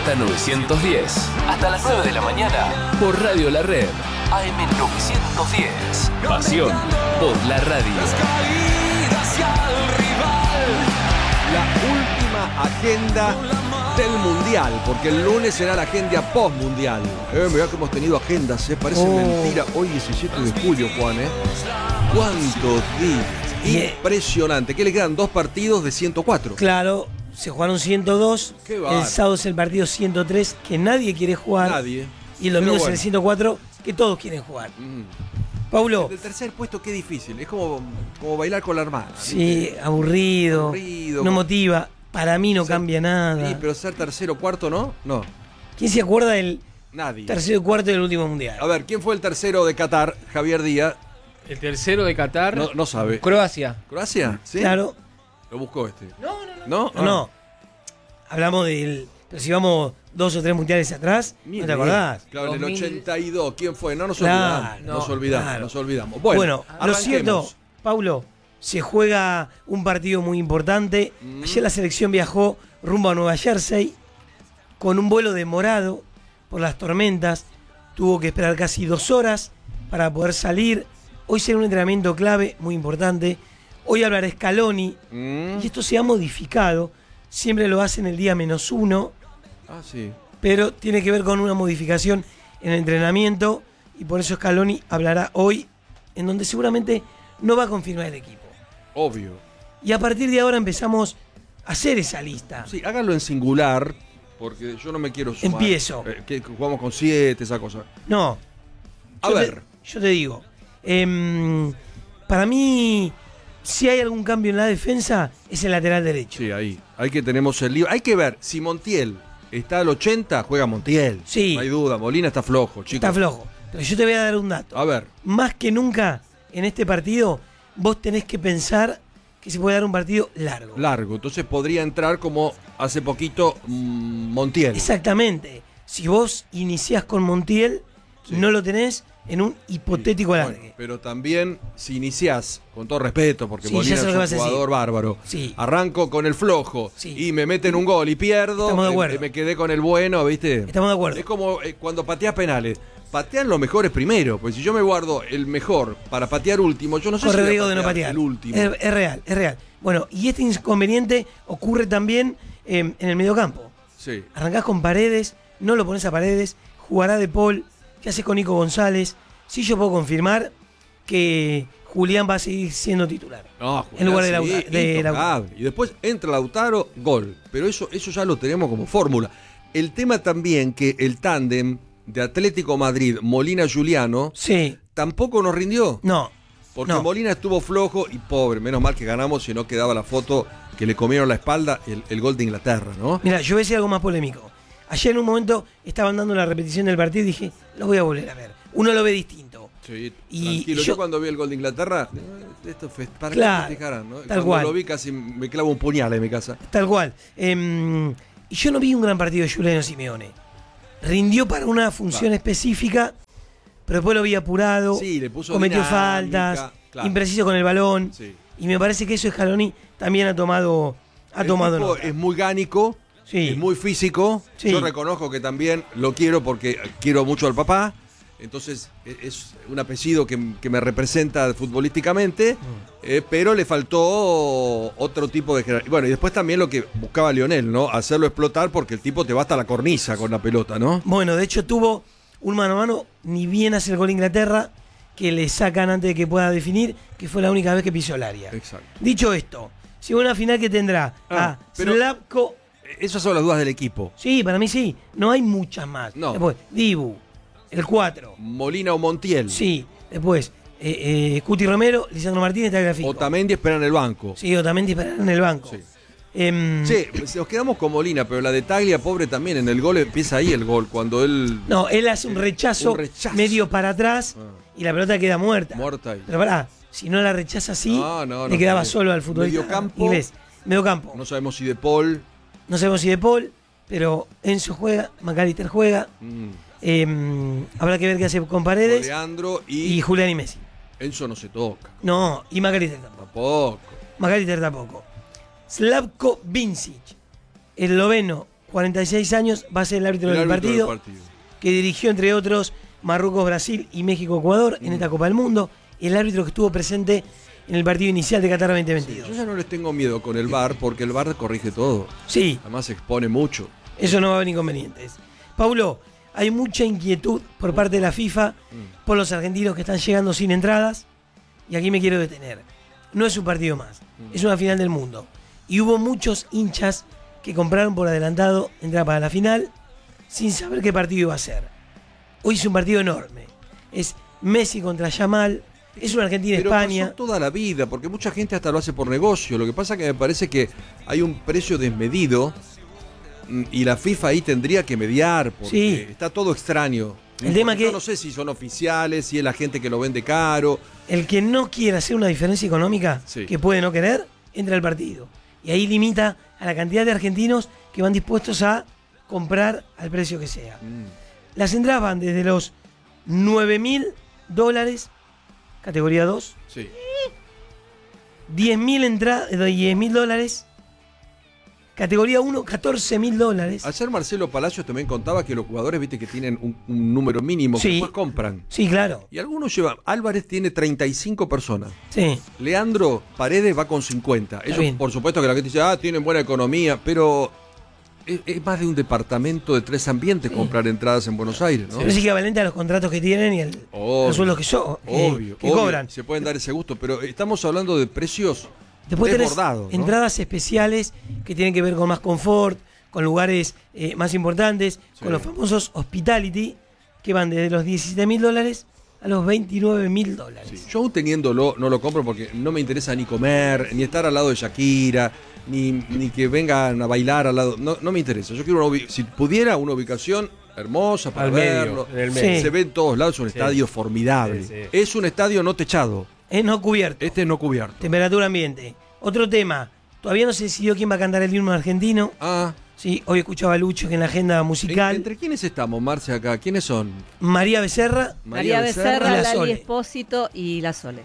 AM910. Hasta las 9 de la mañana por Radio La Red. AM910. Pasión por la radio. La última agenda del Mundial, porque el lunes será la agenda post-mundial. Mirá que hemos tenido agendas, parece mentira. Hoy 17 de julio, Juan, ¿Cuántos días? Impresionante. ¿Qué le quedan? 2 partidos de 104. Claro, se jugaron 102. El sábado es el partido 103, que nadie quiere jugar. Nadie. Y el domingo es el 104, que todos quieren jugar. Paulo. El tercer puesto, qué difícil. Es como bailar con la hermana. Sí, aburrido. No motiva. Para mí no cambia nada. Sí, pero ser tercero o cuarto, ¿no? No. ¿Quién se acuerda del Nadie. tercero y cuarto del último mundial? A ver, ¿quién fue el tercero de Qatar? Javier Díaz. El tercero de Qatar. No sabe. Croacia. ¿Croacia? Sí. Claro. Lo buscó este. No. Hablamos del... Pero si vamos 2 o 3 mundiales atrás, ¿no te acordás? Claro, en el 82. ¿Quién fue? No nos olvidamos. Bueno, lo cierto, Paulo, se juega un partido muy importante. Ayer la selección viajó rumbo a Nueva Jersey con un vuelo demorado por las tormentas. Tuvo que esperar casi 2 horas para poder salir. Hoy será un entrenamiento clave, muy importante. Hoy hablará Scaloni. Y esto se ha modificado. Siempre lo hacen el día -1. Ah, sí. Pero tiene que ver con una modificación en el entrenamiento. Y por eso Scaloni hablará hoy, en donde seguramente no va a confirmar el equipo. Obvio. Y a partir de ahora empezamos a hacer esa lista. Sí, háganlo en singular, porque yo no me quiero sumar. Empiezo. Que jugamos con 7, esa cosa. No. Yo te digo. Para mí, si hay algún cambio en la defensa, es el lateral derecho. Sí, ahí. Hay que tenemos el lío. Hay que ver si Montiel está al 80, juega Montiel. Sí. No hay duda. Molina está flojo, chicos. Está flojo. Pero yo te voy a dar un dato. A ver. Más que nunca en este partido, vos tenés que pensar que se puede dar un partido largo. Largo. Entonces podría entrar como hace poquito Montiel. Exactamente. Si vos iniciás con Montiel, no lo tenés en un hipotético alargue. Bueno, pero también si iniciás, con todo respeto, porque Molina es un jugador bárbaro, arranco con el flojo y me meten un gol y pierdo, estamos de acuerdo. Me quedé con el bueno, ¿viste? Estamos de acuerdo. Es como cuando pateás penales. Patean los mejores primero, pues si yo me guardo el mejor para patear último, yo no sé corre si riesgo de no patear. El último. Es real. Bueno, y este inconveniente ocurre también en el mediocampo. Sí. Arrancás con Paredes, no lo pones a Paredes, jugará De Paul, ¿qué haces con Nico González? Sí, yo puedo confirmar que Julián va a seguir siendo titular. No, en lugar de Lautaro. Y después entra Lautaro, gol. Pero eso ya lo tenemos como fórmula. El tema también que el tándem de Atlético Madrid, Molina-Juliano, tampoco nos rindió. No. Porque Molina estuvo flojo y pobre. Menos mal que ganamos, si no quedaba la foto que le comieron la espalda, el gol de Inglaterra, ¿no? Mira, yo voy a decir algo más polémico. Ayer en un momento estaban dando la repetición del partido y dije, lo voy a volver a ver. Uno lo ve distinto. Sí, y tranquilo. Yo cuando vi el gol de Inglaterra, esto fue para claro, que festejaran, ¿no? Tal cual. Cuando lo vi casi me clavo un puñal en mi casa. Tal cual. Y yo no vi un gran partido de Juliano Simeone. Rindió para una función específica, pero después lo vi apurado, le puso cometió dinámica, faltas, impreciso con el balón. Y me parece que eso Scaloni también ha tomado nota. Es muy gánico, es muy físico. Yo reconozco que también lo quiero porque quiero mucho al papá. Entonces es un apellido que me representa futbolísticamente, pero le faltó otro tipo de jerarquía. Bueno, y después también lo que buscaba Lionel, ¿no? Hacerlo explotar porque el tipo te va hasta la cornisa con la pelota, ¿no? Bueno, de hecho tuvo un mano a mano, ni bien hace el gol Inglaterra, que le sacan antes de que pueda definir, que fue la única vez que pisó el área. Exacto. Dicho esto, si una final que tendrá a Slavko... Esas son las dudas del equipo. Sí, para mí sí. No hay muchas más. No. Después, Dibu, el 4. Molina o Montiel. Sí. Después, Cuti Romero, Lisandro Martínez, Tagliafico. Otamendi espera en el banco. Sí, Otamendi espera en el banco. Sí. Nos quedamos con Molina, pero la de Taglia, pobre también, en el gol empieza ahí el gol, cuando él... No, él hace un rechazo medio para atrás y la pelota queda muerta. Muerta ahí. Pero pará, si no la rechaza así, le quedaba solo al futbolista inglés. Mediocampo. No sabemos si De Paul... No sabemos si De Paul, pero Enzo juega, McAllister juega. Habrá que ver qué hace con Paredes. Leandro y Julián y Messi. Enzo no se toca. No, y McAllister tampoco. McAllister tampoco. Slavko Vincic, esloveno, 46 años, va a ser el árbitro del partido, que dirigió, entre otros, Marruecos, Brasil y México, Ecuador en esta Copa del Mundo. El árbitro que estuvo presente en el partido inicial de Qatar 2022. Sí, yo ya no les tengo miedo con el VAR, porque el VAR corrige todo. Sí. Además se expone mucho. Eso no va a haber inconvenientes. Paulo, hay mucha inquietud por parte de la FIFA por los argentinos que están llegando sin entradas. Y aquí me quiero detener. No es un partido más, es una final del mundo. Y hubo muchos hinchas que compraron por adelantado entrada para la final sin saber qué partido iba a ser. Hoy es un partido enorme. Es Messi contra Yamal. Es una Argentina-España. Pasó toda la vida, porque mucha gente hasta lo hace por negocio. Lo que pasa es que me parece que hay un precio desmedido y la FIFA ahí tendría que mediar, porque está todo extraño. El tema que yo no sé si son oficiales, si es la gente que lo vende caro. El que no quiera hacer una diferencia económica, que puede no querer, entra al partido. Y ahí limita a la cantidad de argentinos que van dispuestos a comprar al precio que sea. Las entradas van desde los $9.000, categoría 2. Sí. $10.000, categoría 1, $14.000. Ayer Marcelo Palacios también contaba que los jugadores, viste, que tienen un número mínimo que después compran. Sí, claro. Y algunos llevan. Álvarez tiene 35 personas. Sí. Leandro Paredes va con 50. Ellos, por supuesto que la gente dice, tienen buena economía, pero es más de un departamento de 3 ambientes comprar entradas en Buenos Aires, ¿no? Pero es equivalente a los contratos que tienen y los sueldos que cobran. Se pueden dar ese gusto, pero estamos hablando de precios. Después tenés desbordados, ¿no? Entradas especiales que tienen que ver con más confort, con lugares más importantes, con los famosos hospitality, que van desde los $17.000 a los $29.000. Sí. Yo aún teniéndolo no lo compro porque no me interesa ni comer, ni estar al lado de Shakira, ni que vengan a bailar al lado. No me interesa. Yo quiero si pudiera una ubicación hermosa para verlo. Se ve en todos lados, es un estadio formidable. Es un estadio no techado. Es no cubierto. Este es no cubierto. Temperatura ambiente. Otro tema. Todavía no se decidió quién va a cantar el himno argentino. Sí, hoy escuchaba a Lucho que en la agenda musical. ¿Entre quiénes estamos, Marce, acá? ¿Quiénes son? María Becerra. María Becerra, Lali Espósito y La Sole.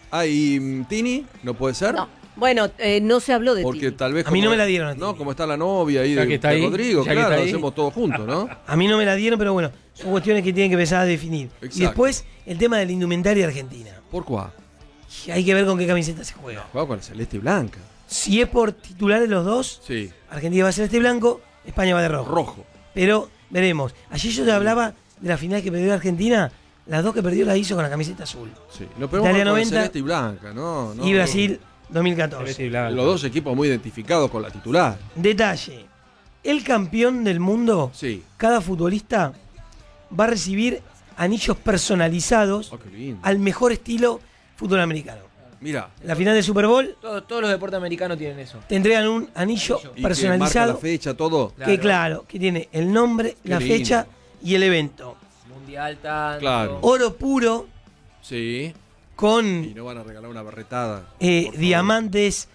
¿Y Tini? ¿No puede ser? No. Bueno, no se habló de Porque Tini. Tal vez a mí no me la dieron a Tini. No, como está la novia ahí de Rodrigo, claro, lo hacemos todos juntos, ¿no? A mí no me la dieron, pero bueno, son cuestiones que tienen que empezar a definir. Exacto. Y después, el tema de la indumentaria argentina. ¿Por cuál? Hay que ver con qué camiseta se juega. Juega con la celeste y blanca. Si es por titulares los dos, Argentina va a celeste y blanco, España va de rojo. Pero veremos. Ayer yo te hablaba de la final que perdió Argentina, las dos que perdió las hizo con la camiseta azul. Sí, no, pero Italia con 90 celeste y blanca, ¿no? Y Brasil 2014. Los dos equipos muy identificados con la titular. Detalle. El campeón del mundo, cada futbolista va a recibir anillos personalizados al mejor estilo fútbol americano. Mira. La final del Super Bowl. Todos los deportes americanos tienen eso. Te entregan un anillo personalizado. Que marca la fecha, todo. Que tiene el nombre, la fecha y el evento. Mundial, tanto. Claro. Oro puro. Sí. Con. Y no van a regalar una barretada. Diamantes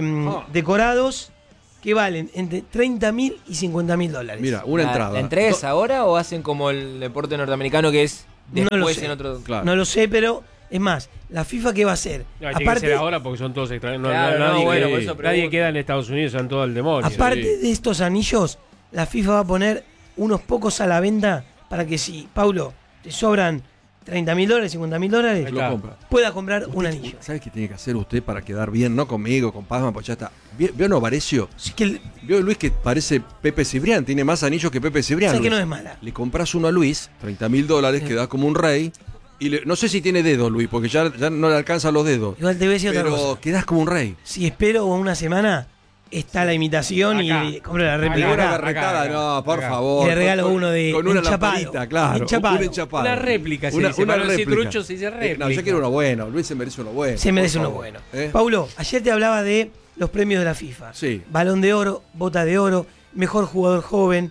decorados que valen entre $30.000 y $50.000. Mira, una entrada. ¿La entrega es ahora o hacen como el deporte norteamericano que es después en otro? Claro. No lo sé, pero es más, la FIFA ¿qué va a hacer? No, tiene que ser ahora porque son todos extranjeros. Nadie queda en Estados Unidos, son todo el demonio. Aparte de estos anillos, la FIFA va a poner unos pocos a la venta para que si, Paulo, te sobran $30.000, $50.000, pueda comprar un anillo. ¿Sabe qué tiene que hacer usted para quedar bien? No conmigo, con Pazman, pues ya está. ¿Vio a Novarecio? Sí, que ¿Vio a Luis que parece Pepe Cibrián? Tiene más anillos que Pepe Cibrián. ¿Sabes que no es mala? Le compras uno a Luis, $30.000, que da como un rey. Y no sé si tiene dedos, Luis, porque ya no le alcanzan los dedos. Igual te voy a decir otra cosa. Pero quedás como un rey. Si espero una semana, está la imitación y compro la réplica. Una barretada, no, por favor. Y le regalo uno de con una enchapado. lamparita, claro. Enchapado. Un enchapado. Una réplica, una réplica. Si trucho se dice réplica. No, yo quiero uno bueno. Luis se merece uno bueno. Se merece uno bueno. Paulo, ayer te hablaba de los premios de la FIFA. Sí. Balón de oro, bota de oro, mejor jugador joven,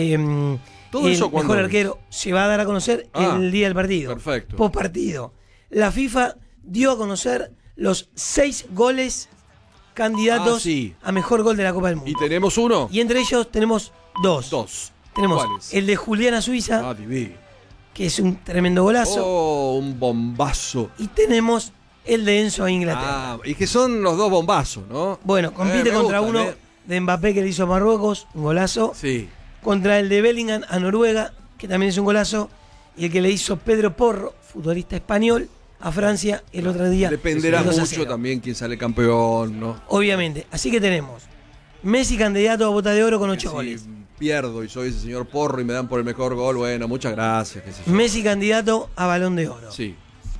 todo eso mejor arquero. Se va a dar a conocer el día del partido. Perfecto. Post partido. La FIFA dio a conocer los 6 goles candidatos a mejor gol de la Copa del Mundo. ¿Y tenemos uno? Y entre ellos tenemos dos. Tenemos el de Juliana Suiza, que es un tremendo golazo. Oh, un bombazo. Y tenemos el de Enzo a Inglaterra. Y que son los dos bombazos, ¿no? Bueno, compite contra uno de Mbappé que le hizo a Marruecos, un golazo. Sí. Contra el de Bellingham a Noruega, que también es un golazo. Y el que le hizo Pedro Porro, futbolista español, a Francia el otro día. Dependerá mucho también quién sale campeón, ¿no? Obviamente. Así que tenemos Messi candidato a Bota de Oro con 8 goles. Pierdo y soy ese señor Porro y me dan por el mejor gol, bueno, muchas gracias. Qué sé yo. Messi candidato a Balón de Oro. Sí.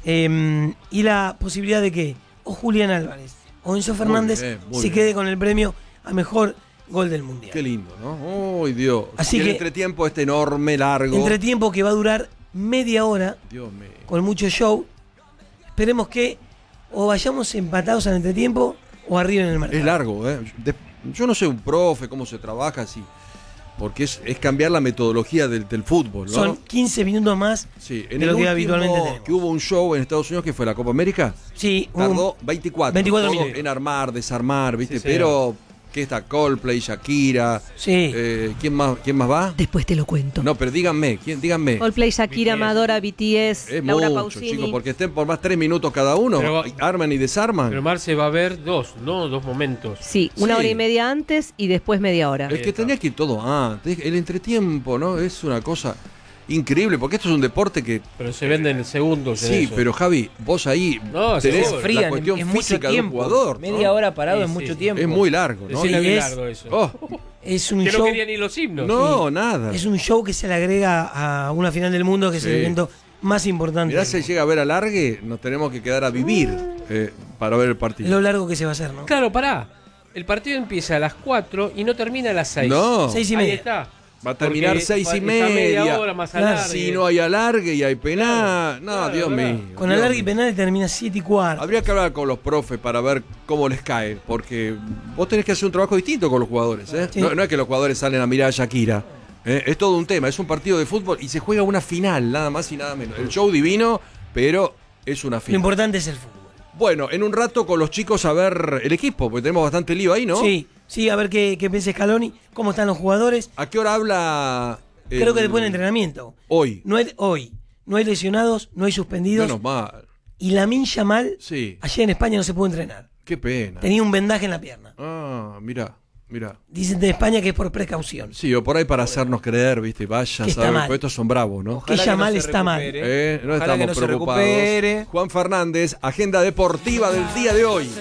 Y la posibilidad de que o Julián Álvarez o Enzo Fernández se quede con el premio a mejor gol del Mundial. Qué lindo, ¿no? ¡Ay, Dios! Así y el que entretiempo enorme, largo. Entretiempo que va a durar media hora. Dios mío. Con mucho show. Esperemos que o vayamos empatados al entretiempo o arriba en el marcador. Es largo, ¿eh? Yo no sé un profe cómo se trabaja así. Porque es cambiar la metodología del fútbol, ¿no? Son 15 minutos más de lo que habitualmente tenemos. Que hubo un show en Estados Unidos que fue la Copa América. Sí. Tardó 24 minutos en armar, desarmar, ¿viste? Sí, pero... ¿Qué está? Coldplay, Shakira. Sí. ¿Quién más va? Después te lo cuento. No, pero díganme. Coldplay, Shakira, Madonna, BTS, Laura mucho, Pausini. Chicos, porque estén por más 3 minutos cada uno. Pero, arman y desarman. Pero Marce va a haber dos momentos. Sí, una hora y media antes y después media hora. Es que tenía que ir todo antes. El entretiempo, ¿no? Es una cosa increíble, porque esto es un deporte que... Pero se vende en segundos. Sí, eso. Pero Javi, vos ahí tenés la cuestión física de un jugador. Media hora parado es mucho tiempo. Es muy largo, ¿no? Es muy largo eso. Es un que show, no quería ni los himnos. No, nada. Es un show que se le agrega a una final del mundo, que es el evento más importante. Mirá, si llega a ver alargue, nos tenemos que quedar a vivir para ver el partido. Lo largo que se va a hacer, ¿no? Claro, pará. El partido empieza a las 4 y no termina a las 6. No. 6:30. Ahí está. Va a terminar 6:30. Media hora más alargue. Si no hay alargue y hay penal. Claro, Dios mío. Con alargue y penal termina 7:15. Habría que hablar con los profes para ver cómo les cae. Porque vos tenés que hacer un trabajo distinto con los jugadores. Sí. No es que los jugadores salen a mirar a Shakira. Es todo un tema. Es un partido de fútbol y se juega una final, nada más y nada menos. El show divino, pero es una final. Lo importante es el fútbol. Bueno, en un rato con los chicos a ver el equipo, porque tenemos bastante lío ahí, ¿no? Sí, a ver qué piensa Scaloni, cómo están los jugadores. ¿A qué hora habla? Creo que después del entrenamiento. Hoy. No hay lesionados, no hay suspendidos. Menos mal. Y Lamine Yamal, sí. Ayer en España no se pudo entrenar. Qué pena. Tenía un vendaje en la pierna. Ah, mirá. Dicen de España que es por precaución. Sí, o por ahí para hacernos creer, ¿viste? Vaya, ¿sabes? Pues estos son bravos, ¿no? Que Yamal está mal. No estamos preocupados. Juan Fernández, agenda deportiva del día de hoy.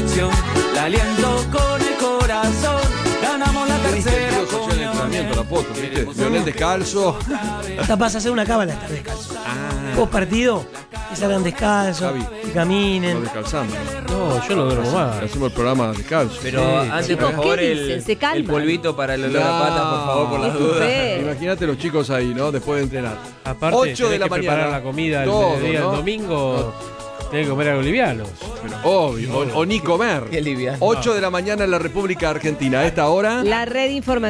La aliento con el corazón. Ganamos la tercera. El entrenamiento, la foto, ¿viste? Leonel descalzo. Vas a hacer una cábala estar descalzo. Post partido, que salgan descalzos, que caminen. No descalzando. No, yo no duermo más. Hacemos el programa descalzo. Pero antes, por favor, el polvito para el olor a patas, por favor, por las dudas. Imagínate los chicos ahí, ¿no? Después de entrenar. Aparte, 8 de la que mañana. Preparar la comida el domingo. Tiene que comer algo liviano. Pero obvio, o ni comer. Qué liviano. 8 de la mañana en la República Argentina. A esta hora. La red informativa.